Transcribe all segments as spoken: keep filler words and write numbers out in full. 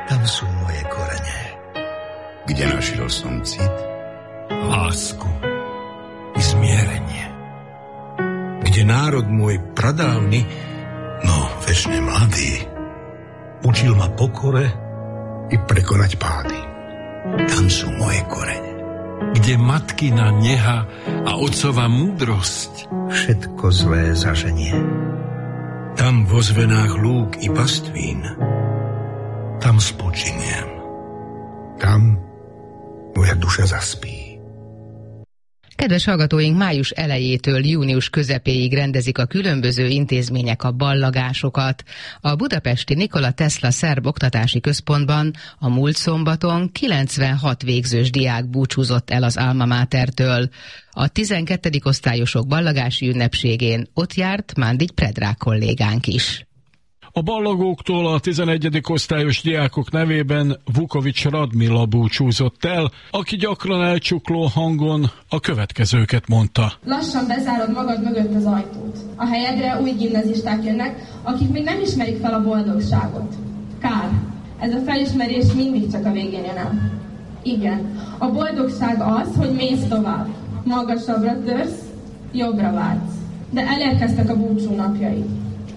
Tam sú moje korene. Kde našiel som cit? Lásku i zmierenie. Kde národ môj pradávny, no večne mladý, učil ma pokore i prekonať pády. Tam sú moje korene. Kde matkina neha a otcova múdrosť všetko zlé zaženie. Tam vo zvenách lúk i pastvín, tam spočiniem. Tam moja duša zaspí. Kedves hallgatóink, május elejétől június közepéig rendezik a különböző intézmények a ballagásokat. A budapesti Nikola Tesla Szerb Oktatási Központban a múlt szombaton kilencvenhat végzős diák búcsúzott el az Alma Matertől. A tizenkettedik osztályosok ballagási ünnepségén ott járt Mándigy Predrag kollégánk is. A ballagóktól a tizenegyedik osztályos diákok nevében Vukovics Radmila búcsúzott el, aki gyakran elcsukló hangon a következőket mondta. Lassan bezárod magad mögött az ajtót. A helyedre új gimnazisták jönnek, akik még nem ismerik fel a boldogságot. Kár. Ez a felismerés mindig csak a végén jön el. Igen, a boldogság az, hogy mész tovább. Magasabbra törsz, jobbra vágysz. De elérkeztek a búcsú napjai.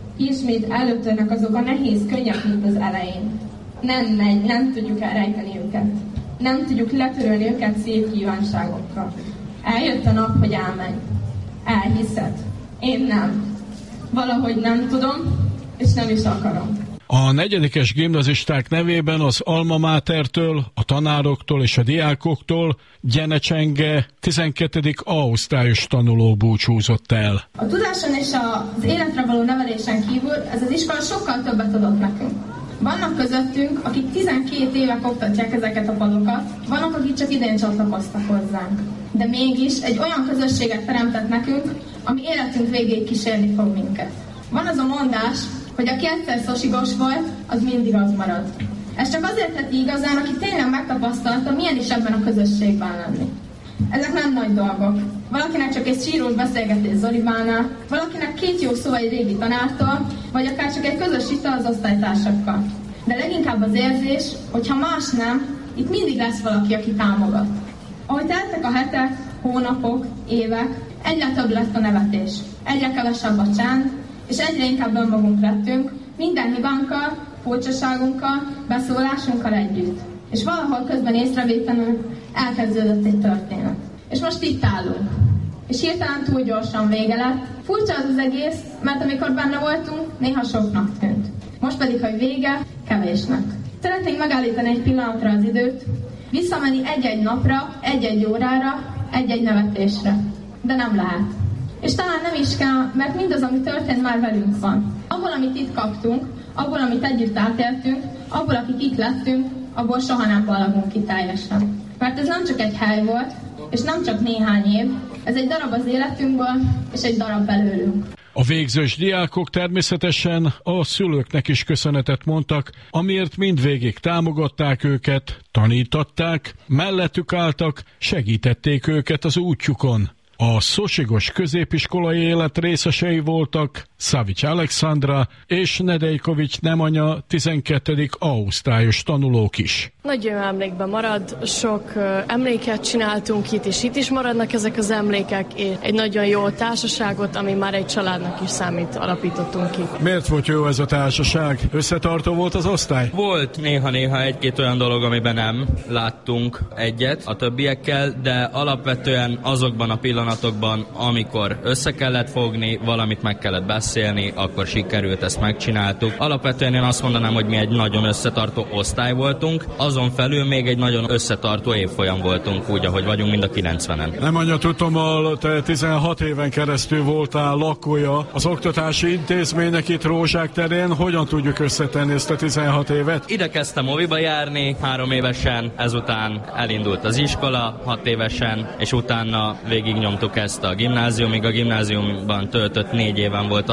Ismét előttörnek azok a nehéz könnyek, mint az elején. Nem megy, nem tudjuk elrejteni őket. Nem tudjuk letörölni őket szép kívánságokkal. Eljött a nap, hogy elmenj. Elhiszed. Én nem. Valahogy nem tudom, és nem is akarom. A negyedikes gimnazisták nevében az Alma Matertől, a tanároktól és a diákoktól Gyenecsenge tizenkettedik A osztályos tanuló búcsúzott el. A tudáson és az életre való nevelésen kívül ez az iskola sokkal többet adott nekünk. Vannak közöttünk, akik tizenkét évek oktatják ezeket a palokat, vannak, akik csak idén csatlakoztak hozzánk. De mégis egy olyan közösséget teremtett nekünk, ami életünk végéig kísérni fog minket. Van az a mondás, hogy aki egyszer szosigos volt, az mindig az marad. Ez csak azért teti igazán, aki tényleg megtapasztalta, milyen is ebben a közösségben lenni. Ezek nem nagy dolgok. Valakinek csak egy sírós beszélgetés Zoribánál, valakinek két jó szó egy régi tanártól, vagy akár csak egy közös ital az osztálytársakkal. De leginkább az érzés, hogy ha más nem, itt mindig lesz valaki, aki támogat. Ahogy teltek a hetek, hónapok, évek, egyre több lett a nevetés, egyre kevesebb a csend, és egyre inkább önmagunk lettünk, minden hibánkkal, furcsaságunkkal, beszólásunkkal együtt. És valahol közben észrevétlenül elkezdődött egy történet. És most itt állunk. És hirtelen túl gyorsan vége lett. Furcsa az az egész, mert amikor benne voltunk, néha soknak tűnt. Most pedig, hogy vége, kevésnek. Szeretnénk megállítani egy pillanatra az időt, visszamenni egy-egy napra, egy-egy órára, egy-egy nevetésre. De nem lehet. És talán nem is kell, mert mindaz, ami történt, már velünk van. Abból, amit itt kaptunk, abból, amit együtt átéltünk, abból, akik itt lettünk, abból soha nem ballagunk ki teljesen. Mert ez nem csak egy hely volt, és nem csak néhány év, ez egy darab az életünkből, és egy darab belőlünk. A végzős diákok természetesen a szülőknek is köszönetet mondtak, amiért mindvégig támogatták őket, tanították, mellettük álltak, segítették őket az útjukon. A szosigos középiskolai élet részesei voltak Szavics Alexandra és Nedejkovics Nemanja tizenkettedik A osztályos tanulók is. Nagyon emlékben marad, sok uh, emléket csináltunk itt, és itt is maradnak ezek az emlékek, és egy nagyon jó társaságot, ami már egy családnak is számít, alapítottunk ki. Miért volt jó ez a társaság? Összetartó volt az osztály? Volt néha-néha egy-két olyan dolog, amiben nem láttunk egyet a többiekkel, de alapvetően azokban a pillanatokban, amikor össze kellett fogni, valamit meg kellett beszélni, akkor sikerült, ezt megcsináltuk. Alapvetően én azt mondanám, hogy mi egy nagyon összetartó osztály voltunk, azon felül még egy nagyon összetartó évfolyam voltunk, úgy, ahogy vagyunk mind a kilencvenen. Nem anya, tudtommal te tizenhat éven keresztül voltál lakója az oktatási intézménynek itt Rózsák terén. Hogyan tudjuk összetenni ezt a tizenhat évet? Ide kezdtem oviba járni, három évesen, ezután elindult az iskola, hat évesen, és utána végignyomtuk ezt a gimnáziumig. A gimnáziumban töltött négy éven volt az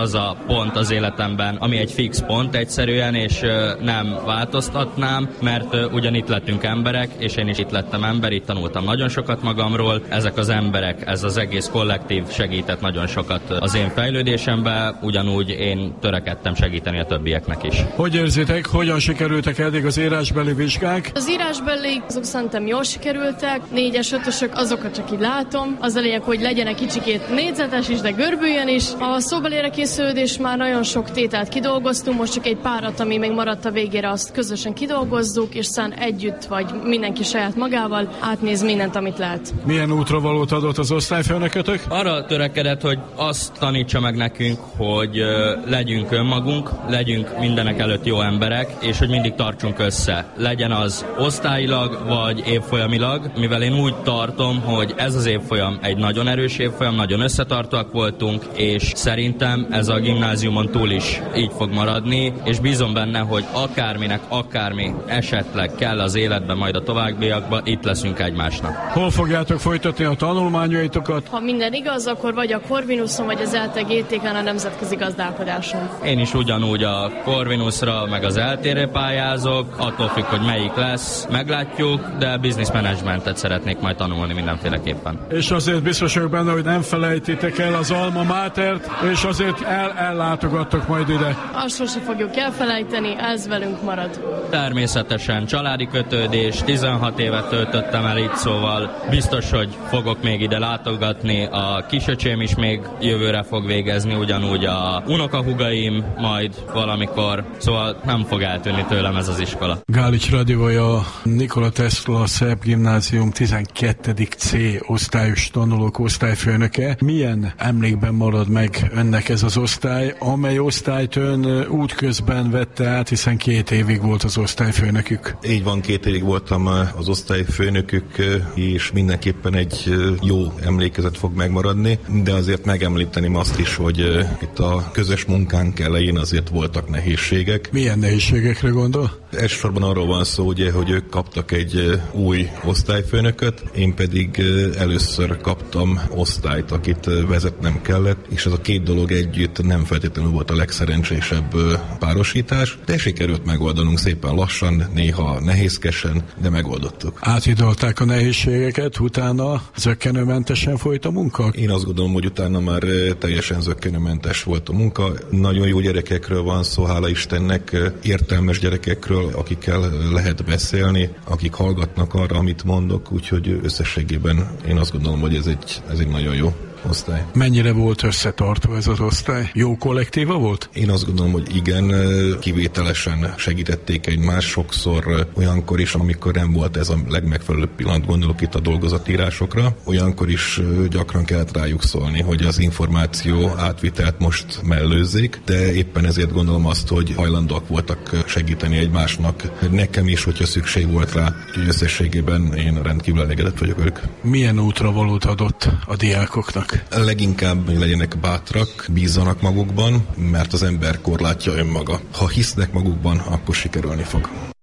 az a pont az életemben, ami egy fix pont egyszerűen, és nem változtatnám, mert ugyan itt lettünk emberek, és én is itt lettem ember, itt tanultam nagyon sokat magamról. Ezek az emberek, ez az egész kollektív segített nagyon sokat az én fejlődésemben, ugyanúgy én törekedtem segíteni a többieknek is. Hogy érzitek, hogyan sikerültek eddig az írásbeli vizsgák? Az írásbeli azok szerintem jól sikerültek, négyes, ötösök, azokat csak így látom. Az a lényeg, hogy legyenek kicsikét négyzetes is, de görbüljön is. A szóbelére készülődés már nagyon sok tételt kidolgoztunk, most csak egy párat, ami még maradt a végére, azt közösen kidolgozzuk, és aztán együtt, vagy mindenki saját magával átnéz mindent, amit lehet. Milyen útravalót adott az osztályfőnökötök? Arra törekedett, hogy azt tanítsa meg nekünk, hogy uh, legyünk önmagunk, legyünk mindenek előtt jó emberek, és hogy mindig tartsunk össze. Legyen az osztályilag, vagy évfolyamilag, mivel én úgy tartom, hogy ez az évfolyam egy nagyon erős évfolyam, nagyon összetartóak voltunk, és szerintem ez a gimnáziumon túl is így fog maradni, és bízom benne, hogy akárminek, akármi esetleg kell az életben, majd a továbbiakban, itt leszünk egymásnak. Hol fogjátok folytatni a tanulmányaitokat? Ha minden igaz, akkor vagy a Corvinuson, vagy az ELTE gé té ká-n a nemzetközi gazdálkodáson. Én is ugyanúgy a Corvinusra, meg az eltére pályázok, attól függ, hogy melyik lesz, meglátjuk, de business managementet szeretnék majd tanulni mindenféleképpen. És azért biztos vagyok benne, hogy nem felejtitek el az alma mátert, és azért el ellátogattok majd ide. Azt sose fogjuk elfelejteni, ez velünk marad. Természetesen családi kötődés, tizenhat évet töltöttem el itt, szóval biztos, hogy fogok még ide látogatni, a kisöcsém is még jövőre fog végezni, ugyanúgy a unokahúgaim majd valamikor, szóval nem fog eltűnni tőlem ez az iskola. Gálics Radivoja, Nikola Tesla Szerb Gimnázium tizenkettedik C osztályos tanulók osztályfőnöke. Milyen emlékben marad meg önnek ez az osztály, amely osztályt ön útközben vette át, hiszen két évig volt az osztályfőnökük? Így van, két évig voltam az osztályfőnökük, és mindenképpen egy jó emlékezet fog megmaradni, de azért megemlíteném azt is, hogy itt a közös munkánk elején azért voltak nehézségek. Milyen nehézségekre gondol? Elsősorban arról van szó, ugye, hogy ők kaptak egy új osztályfőnököt, én pedig először kaptam osztályt, akit vezetnem kellett, és ez a két dolog együtt nem feltétlenül volt a legszerencsésebb párosítás, de sikerült megoldanunk szépen lassan, néha nehézkesen, de megoldottuk. Áthidalták a nehézségeket, utána zökkenőmentesen folyt a munka? Én azt gondolom, hogy utána már teljesen zökkenőmentes volt a munka. Nagyon jó gyerekekről van szó, hála Istennek, értelmes gyerekekről, akikkel lehet beszélni, akik hallgatnak arra, amit mondok, úgyhogy összességében én azt gondolom, hogy ez egy, ez egy nagyon jó osztály. Mennyire volt összetartva ez az osztály? Jó kollektíva volt? Én azt gondolom, hogy igen, kivételesen segítették egymást, sokszor olyankor is, amikor nem volt ez a legmegfelelőbb pillanat, gondolok itt a dolgozatírásokra, olyankor is gyakran kellett rájuk szólni, hogy az információ átvitelt most mellőzzék, de éppen ezért gondolom azt, hogy hajlandóak voltak segíteni egymásnak, nekem is, hogyha szükség volt rá, úgyhogy összességében én rendkívül elégedett vagyok velük. Milyen útravalót adott a diákoknak? Leginkább, hogy legyenek bátrak, bízzanak magukban, mert az ember korlátja önmaga. Ha hisznek magukban, akkor sikerülni fog.